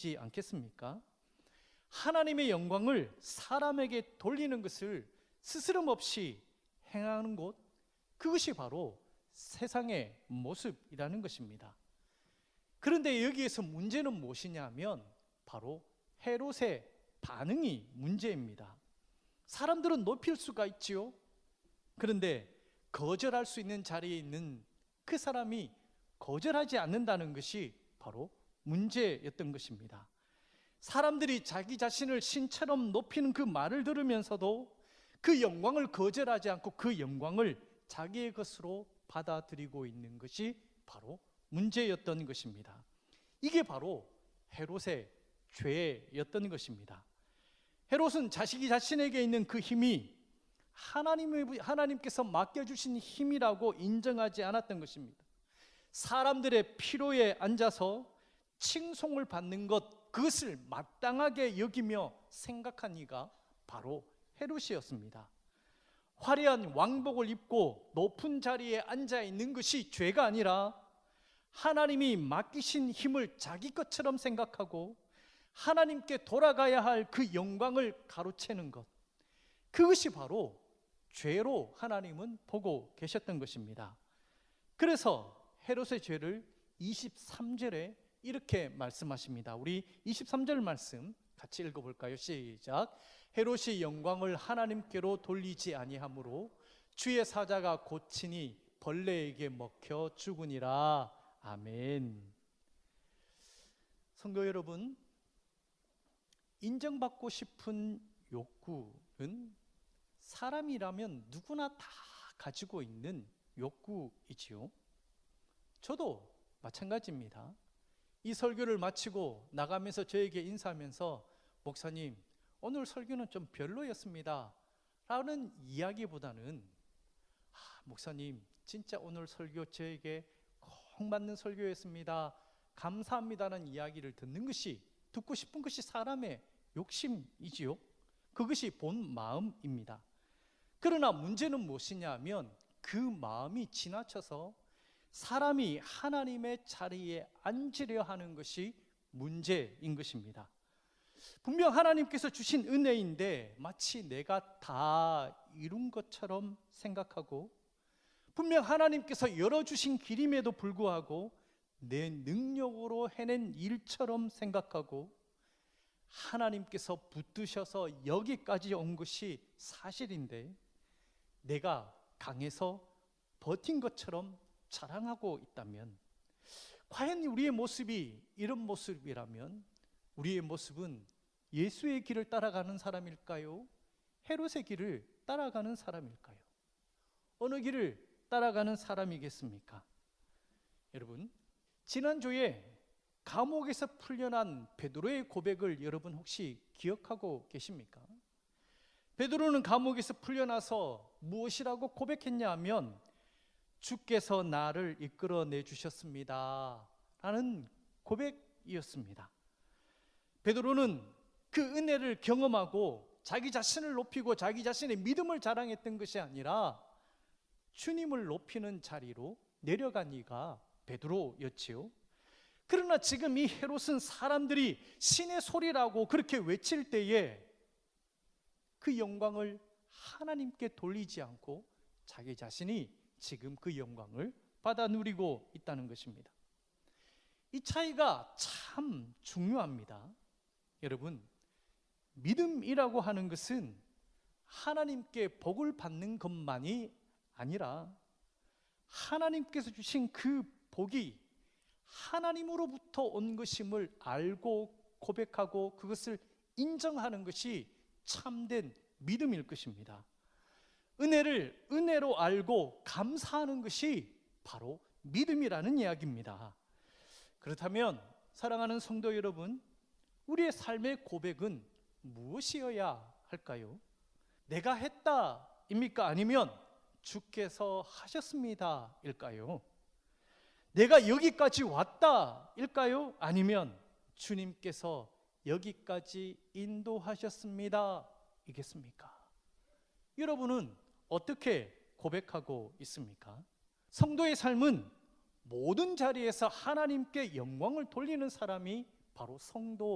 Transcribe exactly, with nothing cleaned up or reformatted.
것이지 않겠습니까? 하나님의 영광을 사람에게 돌리는 것을 스스럼 없이 행하는 것, 그것이 바로 세상의 모습이라는 것입니다. 그런데 여기에서 문제는 무엇이냐 하면 바로 헤롯의 반응이 문제입니다. 사람들은 높일 수가 있지요. 그런데 거절할 수 있는 자리에 있는 그 사람이 거절하지 않는다는 것이 바로 문제였던 것입니다. 사람들이 자기 자신을 신처럼 높이는 그 말을 들으면서도 그 영광을 거절하지 않고 그 영광을 자기의 것으로 받아들이고 있는 것이 바로 문제였던 것입니다. 이게 바로 헤롯의 죄였던 것입니다. 헤롯은 자식이 자신에게 있는 그 힘이 하나님의, 하나님께서 맡겨주신 힘이라고 인정하지 않았던 것입니다. 사람들의 필요에 앉아서 칭송을 받는 것, 그것을 마땅하게 여기며 생각한 이가 바로 헤롯이었습니다. 화려한 왕복을 입고 높은 자리에 앉아 있는 것이 죄가 아니라 하나님이 맡기신 힘을 자기 것처럼 생각하고 하나님께 돌아가야 할 그 영광을 가로채는 것, 그것이 바로 죄로 하나님은 보고 계셨던 것입니다. 그래서 헤롯의 죄를 이십삼 절에 이렇게 말씀하십니다. 우리 이십삼 절 말씀 같이 읽어볼까요? 시작. 헤롯이 영광을 하나님께로 돌리지 아니하므로 주의 사자가 고치니 벌레에게 먹혀 죽으니라. 아멘. 성도 여러분, 인정받고 싶은 욕구는 사람이라면 누구나 다 가지고 있는 욕구이지요. 저도 마찬가지입니다. 이 설교를 마치고 나가면서 저에게 인사하면서 목사님, 오늘 설교는 좀 별로였습니다 라는 이야기보다는 아, 목사님 진짜 오늘 설교 저에게 꼭 맞는 설교였습니다, 감사합니다라는 이야기를 듣는 것이, 듣고 싶은 것이 사람의 욕심이지요. 그것이 본 마음입니다. 그러나 문제는 무엇이냐 하면 그 마음이 지나쳐서 사람이 하나님의 자리에 앉으려 하는 것이 문제인 것입니다. 분명 하나님께서 주신 은혜인데 마치 내가 다 이룬 것처럼 생각하고, 분명 하나님께서 열어주신 길임에도 불구하고 내 능력으로 해낸 일처럼 생각하고, 하나님께서 붙드셔서 여기까지 온 것이 사실인데 내가 강해서 버틴 것처럼 자랑하고 있다면, 과연 우리의 모습이 이런 모습이라면 우리의 모습은 예수의 길을 따라가는 사람일까요? 헤롯의 길을 따라가는 사람일까요? 어느 길을 따라가는 사람이겠습니까? 여러분, 지난주에 감옥에서 풀려난 베드로의 고백을 여러분 혹시 기억하고 계십니까? 베드로는 감옥에서 풀려나서 무엇이라고 고백했냐 하면 주께서 나를 이끌어내 주셨습니다 라는 고백이었습니다. 베드로는 그 은혜를 경험하고 자기 자신을 높이고 자기 자신의 믿음을 자랑했던 것이 아니라 주님을 높이는 자리로 내려간 이가 베드로였지요. 그러나 지금 이 헤롯은 사람들이 신의 소리라고 그렇게 외칠 때에 그 영광을 하나님께 돌리지 않고 자기 자신이 지금 그 영광을 받아 누리고 있다는 것입니다. 이 차이가 참 중요합니다. 여러분, 믿음이라고 하는 것은 하나님께 복을 받는 것만이 아니라 하나님께서 주신 그 복이 하나님으로부터 온 것임을 알고 고백하고 그것을 인정하는 것이 참된 믿음일 것입니다. 은혜를 은혜로 알고 감사하는 것이 바로 믿음이라는 이야기입니다. 그렇다면 사랑하는 성도 여러분, 우리의 삶의 고백은 무엇이어야 할까요? 내가 했다입니까? 아니면 주께서 하셨습니다 일까요? 내가 여기까지 왔다 일까요? 아니면 주님께서 여기까지 인도하셨습니다 이겠습니까? 여러분은 어떻게 고백하고 있습니까? 성도의 삶은 모든 자리에서 하나님께 영광을 돌리는 사람이 바로 성도